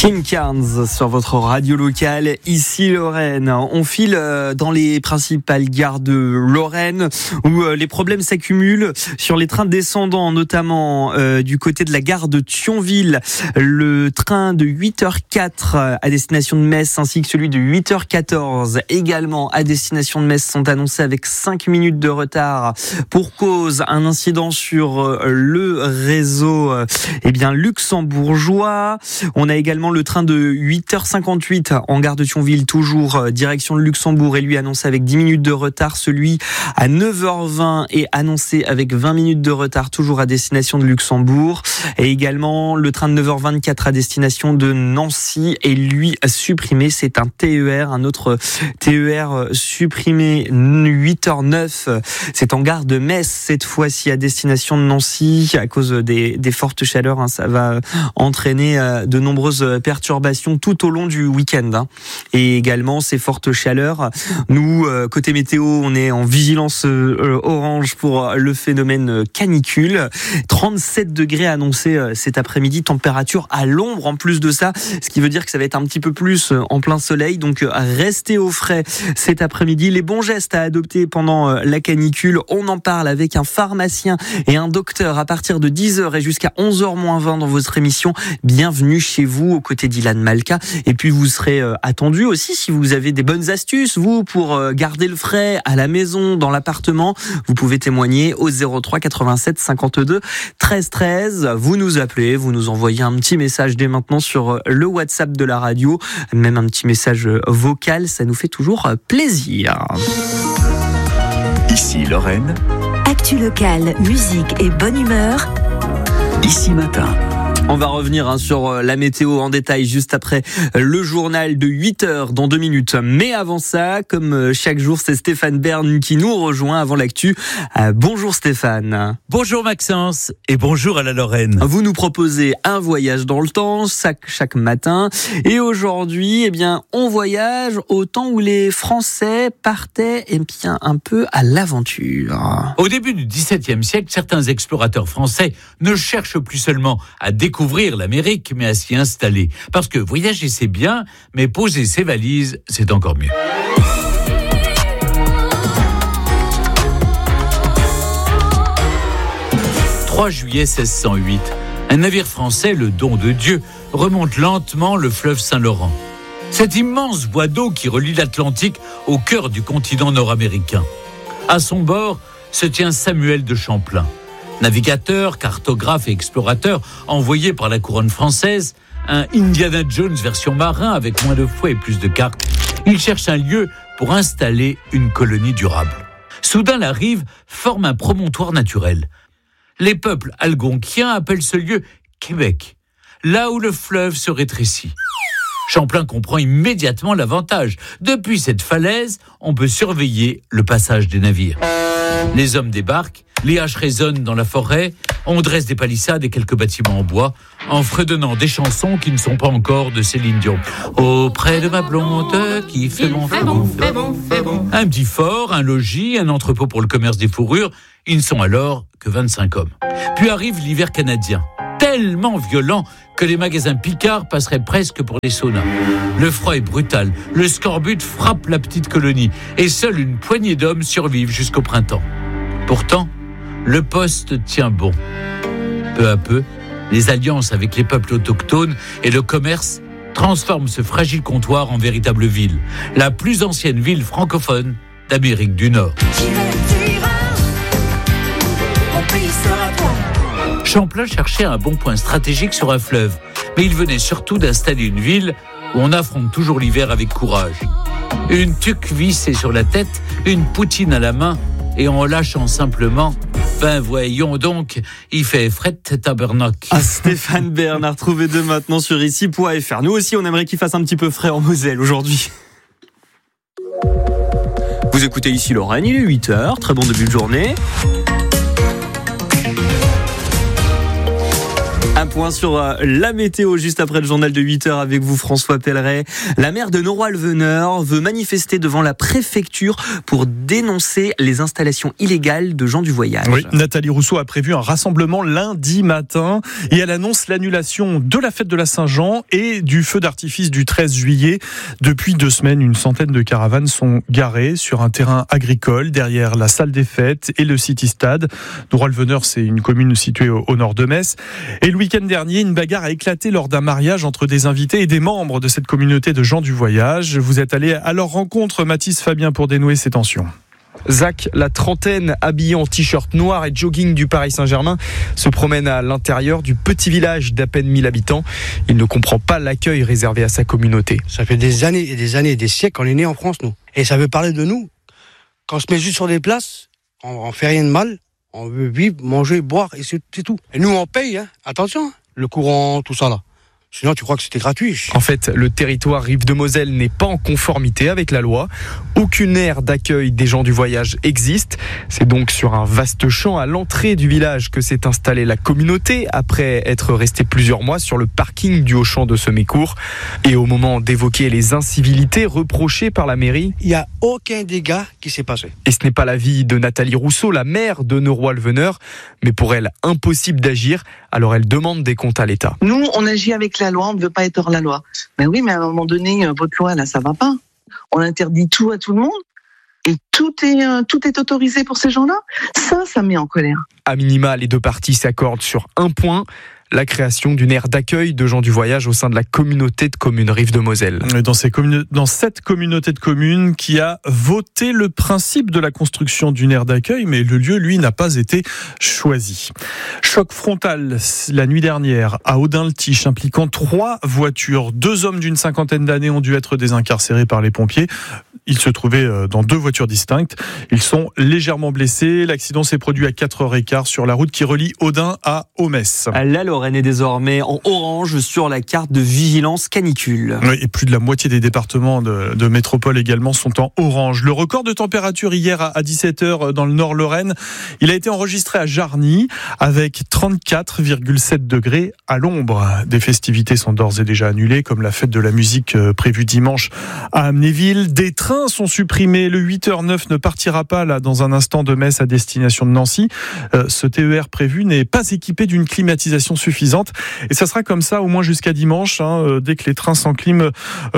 Kim Carnes sur votre radio locale, ici Lorraine. On file dans les principales gares de Lorraine où les problèmes s'accumulent sur les trains descendants, notamment du côté de la gare de Thionville. Le train de 8h04 à destination de Metz ainsi que celui de 8h14 également à destination de Metz sont annoncés avec 5 minutes de retard pour cause un incident sur le réseau luxembourgeois. On a également le train de 8h58 en gare de Thionville, toujours direction de Luxembourg, et lui annoncé avec 10 minutes de retard. Celui à 9h20 est annoncé avec 20 minutes de retard, toujours à destination de Luxembourg. Et également le train de 9h24 à destination de Nancy, et lui supprimé. C'est un TER, un autre TER supprimé 8h09. C'est en gare de Metz cette fois-ci à destination de Nancy à cause des fortes chaleurs. Ça va entraîner de nombreuses perturbations tout au long du week-end. Et également ces fortes chaleurs, nous côté météo, on est en vigilance orange pour le phénomène canicule. 37 degrés annoncés cet après-midi, température à l'ombre en plus de ça, ce qui veut dire que ça va être un petit peu plus en plein soleil. Donc restez au frais cet après-midi. Les bons gestes à adopter pendant la canicule, on en parle avec un pharmacien et un docteur à partir de 10h et jusqu'à 11h-20 dans votre émission. Bienvenue chez vous aux côtés d'Ilan Malka. Et puis vous serez attendu aussi si vous avez des bonnes astuces, vous, pour garder le frais à la maison, dans l'appartement. Vous pouvez témoigner au 03 87 52 13 13. Vous nous appelez, vous nous envoyez un petit message dès maintenant sur le WhatsApp de la radio, même un petit message vocal, ça nous fait toujours plaisir. Ici Lorraine. Actu locale, musique et bonne humeur. Ici Matin. On va revenir sur la météo en détail juste après le journal de 8h dans 2 minutes. Mais avant ça, comme chaque jour, c'est Stéphane Bern qui nous rejoint avant l'actu. Bonjour Stéphane. Bonjour Maxence et bonjour à la Lorraine. Vous nous proposez un voyage dans le temps chaque matin. Et aujourd'hui, on voyage au temps où les Français partaient un peu à l'aventure. Au début du XVIIe siècle, certains explorateurs français ne cherchent plus seulement à découvrir l'Amérique, mais à s'y installer. Parce que voyager, c'est bien, mais poser ses valises, c'est encore mieux. « 3 juillet 1608, un navire français, le Don de Dieu, remonte lentement le fleuve Saint-Laurent. Cette immense voie d'eau qui relie l'Atlantique au cœur du continent nord-américain. À son bord se tient Samuel de Champlain. Navigateur, cartographe et explorateur envoyé par la couronne française, un Indiana Jones version marin avec moins de fouets et plus de cartes, il cherche un lieu pour installer une colonie durable. Soudain, la rive forme un promontoire naturel. Les peuples algonquiens appellent ce lieu Québec, là où le fleuve se rétrécit. Champlain comprend immédiatement l'avantage. Depuis cette falaise, on peut surveiller le passage des navires. Les hommes débarquent, les haches résonnent dans la forêt, on dresse des palissades et quelques bâtiments en bois, en fredonnant des chansons qui ne sont pas encore de Céline Dion. Auprès de ma blonde qui fait bon. Un petit fort, un logis, un entrepôt pour le commerce des fourrures, ils ne sont alors que 25 hommes. Puis arrive l'hiver canadien, tellement violent que les magasins Picard passeraient presque pour des saunas. Le froid est brutal, le scorbut frappe la petite colonie et seule une poignée d'hommes survivent jusqu'au printemps. Pourtant, le poste tient bon. Peu à peu, les alliances avec les peuples autochtones et le commerce transforment ce fragile comptoir en véritable ville, la plus ancienne ville francophone d'Amérique du Nord. Champlain cherchait un bon point stratégique sur un fleuve, mais il venait surtout d'installer une ville où on affronte toujours l'hiver avec courage. Une tuque vissée sur la tête, une poutine à la main, et en lâchant simplement, voyons donc, il fait fret tabernacle. Stéphane Bern à retrouver dès maintenant sur ici.fr. Nous aussi, on aimerait qu'il fasse un petit peu frais en Moselle aujourd'hui. Vous écoutez Ici Lorraine, il est 8h, très bon début de journée. Un point sur la météo juste après le journal de 8h avec vous François Pelleret. La maire de Noroy-le-Veneur veut manifester devant la préfecture pour dénoncer les installations illégales de gens du voyage. Oui, Nathalie Rousseau a prévu un rassemblement lundi matin et elle annonce l'annulation de la fête de la Saint-Jean et du feu d'artifice du 13 juillet. Depuis 2 semaines, une centaine de caravanes sont garées sur un terrain agricole derrière la salle des fêtes et le City Stade. Noroy-le-Veneur, c'est une commune située au nord de Metz. Et le week-end dernier, une bagarre a éclaté lors d'un mariage entre des invités et des membres de cette communauté de gens du voyage. Vous êtes allé à leur rencontre, Mathis Fabien, pour dénouer ces tensions. Zach, la trentaine, habillé en t-shirt noir et jogging du Paris Saint-Germain, se promène à l'intérieur du petit village d'à peine 1000 habitants. Il ne comprend pas l'accueil réservé à sa communauté. Ça fait des années et des années, des siècles qu'on est né en France, nous. Et ça veut parler de nous. Quand on se met juste sur des places, on fait rien de mal. On veut vivre, manger, boire et c'est tout. Et nous, on paye, hein. Attention, le courant, tout ça là. Sinon, tu crois que c'était gratuit. En fait, le territoire Rive de Moselle n'est pas en conformité avec la loi. Aucune aire d'accueil des gens du voyage existe. C'est donc sur un vaste champ à l'entrée du village que s'est installée la communauté après être restée plusieurs mois sur le parking du Auchan de Semécourt. Et au moment d'évoquer les incivilités reprochées par la mairie, il n'y a aucun dégât qui s'est passé. Et ce n'est pas l'avis de Nathalie Rousseau, la maire de Noroy-le-Veneur, mais pour elle, impossible d'agir. Alors elle demande des comptes à l'État. Nous, on agit avec la loi, on ne veut pas être hors la loi. Mais oui, mais à un moment donné, votre loi, là, ça va pas. On interdit tout à tout le monde et tout est autorisé pour ces gens-là. Ça met en colère. À minima, les deux parties s'accordent sur un point, la création d'une aire d'accueil de gens du voyage au sein de la communauté de communes Rive de Moselle. Dans cette communauté de communes qui a voté le principe de la construction d'une aire d'accueil, mais le lieu, lui, n'a pas été choisi. Choc frontal la nuit dernière à Audun-le-Tiche, impliquant 3 voitures. 2 hommes d'une cinquantaine d'années ont dû être désincarcérés par les pompiers. Ils se trouvaient dans 2 voitures distinctes. Ils sont légèrement blessés. L'accident s'est produit à 4h15 sur la route qui relie Audun à Aumesse. La Lorraine est désormais en orange sur la carte de vigilance canicule. Oui, et plus de la moitié des départements de métropole également sont en orange. Le record de température hier à 17h dans le nord Lorraine, il a été enregistré à Jarny avec 34,7 degrés à l'ombre. Des festivités sont d'ores et déjà annulées, comme la fête de la musique prévue dimanche à Amnéville. Des trains sont supprimés. Le 8h09 ne partira pas là dans un instant de Metz à destination de Nancy. Ce TER prévu n'est pas équipé d'une climatisation suffisante. Et ça sera comme ça au moins jusqu'à dimanche. Dès que les trains sans clim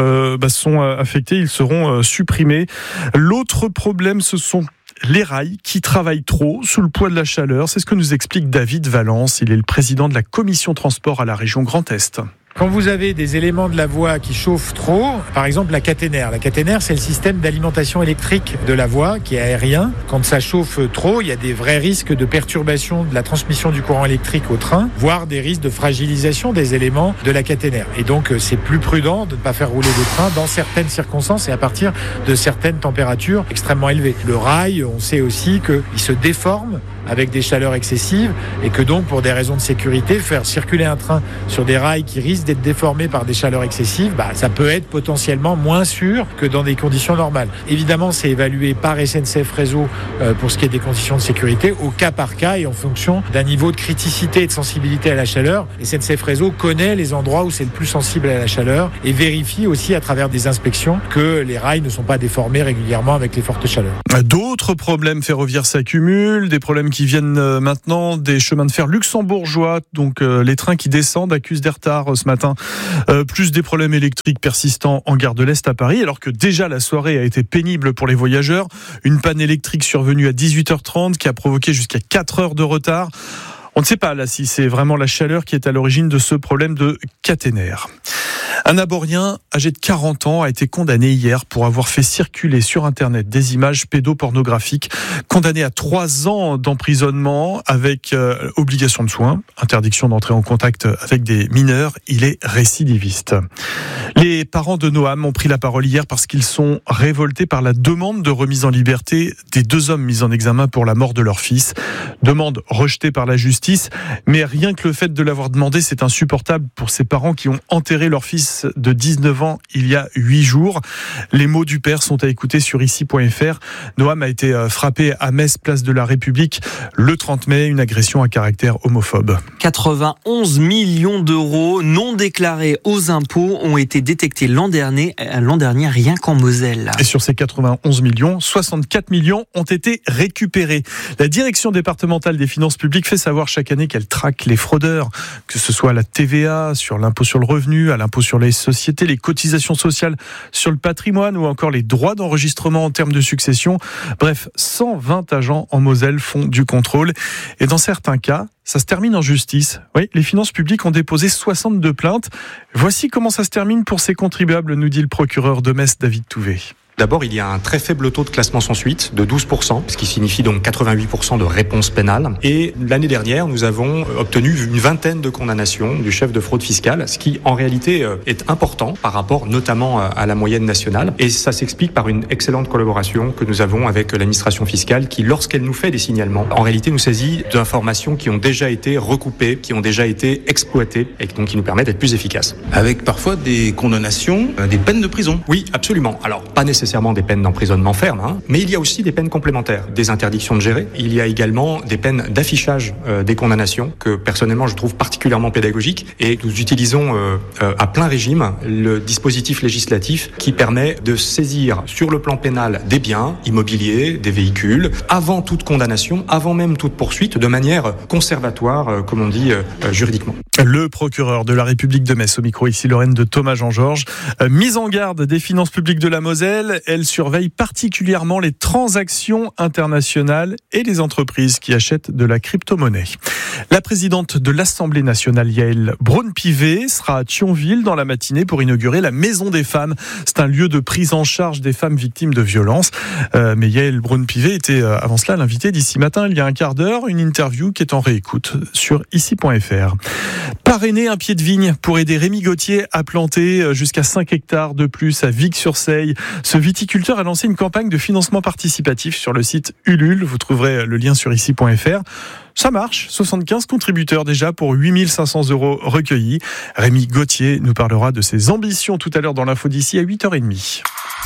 sont affectés, ils seront supprimés. L'autre problème, ce sont les rails qui travaillent trop sous le poids de la chaleur. C'est ce que nous explique David Valence. Il est le président de la commission transport à la région Grand Est. Quand vous avez des éléments de la voie qui chauffent trop, par exemple la caténaire. La caténaire, c'est le système d'alimentation électrique de la voie qui est aérien. Quand ça chauffe trop, il y a des vrais risques de perturbation de la transmission du courant électrique au train, voire des risques de fragilisation des éléments de la caténaire. Et donc, c'est plus prudent de ne pas faire rouler des trains dans certaines circonstances et à partir de certaines températures extrêmement élevées. Le rail, on sait aussi qu'il se déforme avec des chaleurs excessives et que donc, pour des raisons de sécurité, faire circuler un train sur des rails qui risquent d'être déformés par des chaleurs excessives, ça peut être potentiellement moins sûr que dans des conditions normales. Évidemment, c'est évalué par SNCF Réseau pour ce qui est des conditions de sécurité, au cas par cas et en fonction d'un niveau de criticité et de sensibilité à la chaleur. SNCF Réseau connaît les endroits où c'est le plus sensible à la chaleur et vérifie aussi à travers des inspections que les rails ne sont pas déformés régulièrement avec les fortes chaleurs. D'autres problèmes ferroviaires s'accumulent, des problèmes qui viennent maintenant des chemins de fer luxembourgeois, donc les trains qui descendent accusent des retards ce matin, plus des problèmes électriques persistants en gare de l'Est à Paris, alors que déjà la soirée a été pénible pour les voyageurs. Une panne électrique survenue à 18h30 qui a provoqué jusqu'à 4 heures de retard. On ne sait pas là si c'est vraiment la chaleur qui est à l'origine de ce problème de caténaire. Un Aborien âgé de 40 ans a été condamné hier pour avoir fait circuler sur Internet des images pédopornographiques. Condamné à 3 ans d'emprisonnement avec obligation de soins, interdiction d'entrer en contact avec des mineurs. Il est récidiviste. Les parents de Noam ont pris la parole hier parce qu'ils sont révoltés par la demande de remise en liberté des 2 hommes mis en examen pour la mort de leur fils. Demande rejetée par la justice, mais rien que le fait de l'avoir demandé, c'est insupportable pour ces parents qui ont enterré leur fils fils de 19 ans il y a 8 jours. Les mots du père sont à écouter sur ici.fr. Noam a été frappé à Metz, place de la République, le 30 mai, une agression à caractère homophobe. 91 millions d'euros non déclarés aux impôts ont été détectés l'an dernier rien qu'en Moselle. Et sur ces 91 millions, 64 millions ont été récupérés. La direction départementale des finances publiques fait savoir chaque année qu'elle traque les fraudeurs, que ce soit à la TVA, sur l'impôt sur le revenu, à l'impôt sur les sociétés, les cotisations sociales sur le patrimoine ou encore les droits d'enregistrement en termes de succession. Bref, 120 agents en Moselle font du contrôle. Et dans certains cas, ça se termine en justice. Oui, les finances publiques ont déposé 62 plaintes. Voici comment ça se termine pour ces contribuables, nous dit le procureur de Metz, David Touvet. D'abord, il y a un très faible taux de classement sans suite, de 12%, ce qui signifie donc 88% de réponse pénale. Et l'année dernière, nous avons obtenu une vingtaine de condamnations du chef de fraude fiscale, ce qui en réalité est important par rapport notamment à la moyenne nationale. Et ça s'explique par une excellente collaboration que nous avons avec l'administration fiscale qui, lorsqu'elle nous fait des signalements, en réalité nous saisit d'informations qui ont déjà été recoupées, qui ont déjà été exploitées et donc qui nous permettent d'être plus efficaces. Avec parfois des condamnations, des peines de prison. Oui, absolument. Alors, pas nécessairement des peines d'emprisonnement ferme, mais il y a aussi des peines complémentaires, des interdictions de gérer. Il y a également des peines d'affichage des condamnations que personnellement je trouve particulièrement pédagogiques et nous utilisons à plein régime le dispositif législatif qui permet de saisir sur le plan pénal des biens immobiliers, des véhicules, avant toute condamnation, avant même toute poursuite, de manière conservatoire, comme on dit juridiquement. Le procureur de la République de Metz, au micro ici Lorraine de Thomas Jean-Georges. Mise en garde des finances publiques de la Moselle, elle surveille particulièrement les transactions internationales et les entreprises qui achètent de la crypto-monnaie. La présidente de l'Assemblée nationale, Yaël Braun-Pivet, sera à Thionville dans la matinée pour inaugurer la Maison des femmes. C'est un lieu de prise en charge des femmes victimes de violences. Mais Yaël Braun-Pivet était avant cela l'invitée d'Ici Matin il y a un quart d'heure. Une interview qui est en réécoute sur ici.fr. Parrainer un pied de vigne pour aider Rémi Gauthier à planter jusqu'à 5 hectares de plus à Vic-sur-Seille. Ce viticulteur a lancé une campagne de financement participatif sur le site Ulule. Vous trouverez le lien sur ici.fr. Ça marche, 75 contributeurs déjà pour 8 500 € recueillis. Rémi Gauthier nous parlera de ses ambitions tout à l'heure dans l'info d'ici à 8h30.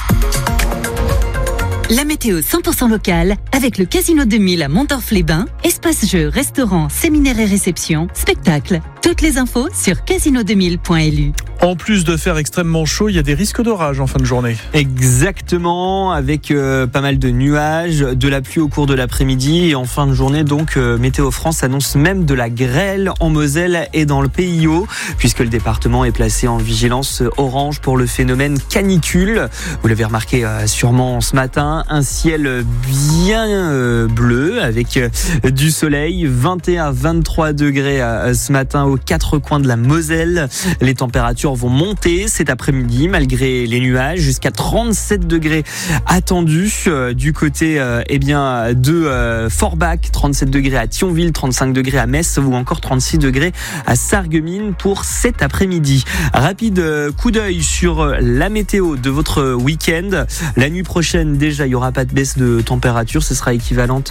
La météo 100% locale avec le Casino 2000 à Mondorf-les-Bains. Espace jeux, restaurants, séminaires et réceptions, spectacles. Toutes les infos sur casino2000.lu. En plus de faire extrêmement chaud, il y a des risques d'orage en fin de journée. Exactement, avec pas mal de nuages, de la pluie au cours de l'après-midi et en fin de journée, donc Météo France annonce même de la grêle en Moselle et dans le Pays Haut, puisque le département est placé en vigilance orange pour le phénomène canicule. Vous l'avez remarqué sûrement ce matin, un ciel bien bleu avec du soleil, 21 à 23 degrés ce matin aux 4 coins de la Moselle. Les températures vont monter cet après-midi malgré les nuages jusqu'à 37 degrés attendus du côté de Forbach, 37 degrés à Thionville, 35 degrés à Metz ou encore 36 degrés à Sarreguemines pour cet après-midi. Rapide coup d'œil sur la météo de votre week-end. La nuit prochaine déjà il n'y aura pas de baisse de température, ce sera équivalent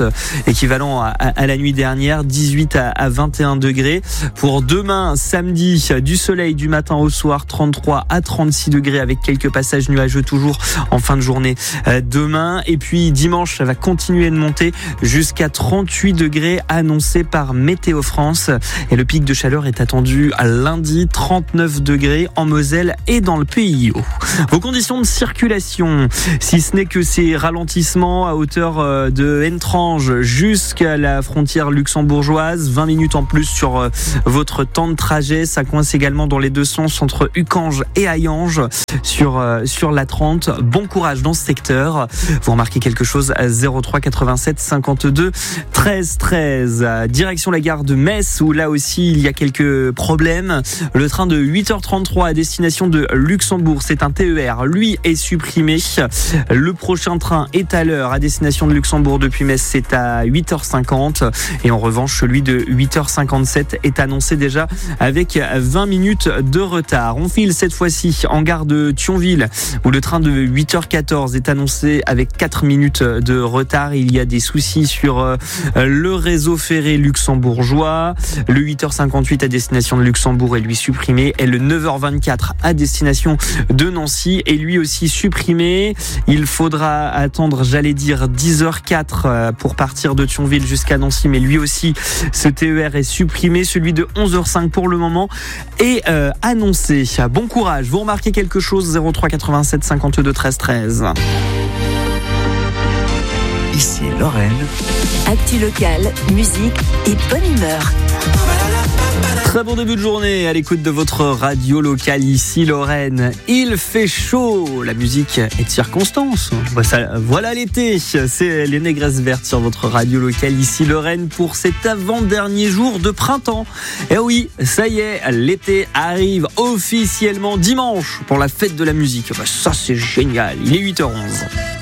à la nuit dernière, 18 à 21 degrés. Pour demain samedi, du soleil du matin au soir, 33 à 36 degrés avec quelques passages nuageux toujours en fin de journée demain. Et puis dimanche, ça va continuer de monter jusqu'à 38 degrés annoncés par Météo France. Et le pic de chaleur est attendu à lundi, 39 degrés en Moselle et dans le Pays Haut. Vos conditions de circulation, si ce n'est que ces ralentissements à hauteur de Entrange jusqu'à la frontière luxembourgeoise, 20 minutes en plus sur votre temps de trajet. Ça coince également dans les deux sens entre Uckange et Hayange sur la 30. Bon courage dans ce secteur. Vous remarquez quelque chose à 03 87 52 13 13. Direction la gare de Metz où là aussi il y a quelques problèmes. Le train de 8h33 à destination de Luxembourg, c'est un TER. Lui est supprimé. Le prochain train est à l'heure à destination de Luxembourg depuis Metz, c'est à 8h50. Et en revanche, celui de 8h57 est annoncé déjà déjà avec 20 minutes de retard. On file cette fois-ci en gare de Thionville où le train de 8h14 est annoncé avec 4 minutes de retard. Il y a des soucis sur le réseau ferré luxembourgeois. Le 8h58 à destination de Luxembourg est lui supprimé et le 9h24 à destination de Nancy est lui aussi supprimé. Il faudra attendre, 10h04 pour partir de Thionville jusqu'à Nancy, mais lui aussi ce TER est supprimé. Celui de 11h05 pour le moment est annoncé. Bon courage, vous remarquez quelque chose, 03 87 52 13 13. Ici Lorraine. Actu locale, musique et bonne humeur. Très bon début de journée à l'écoute de votre radio locale, ici Lorraine. Il fait chaud, la musique est de circonstance. Voilà l'été, c'est les Négresses Vertes sur votre radio locale, ici Lorraine, pour cet avant-dernier jour de printemps. Et oui, ça y est, l'été arrive officiellement dimanche pour la fête de la musique. Ça c'est génial, il est 8h11.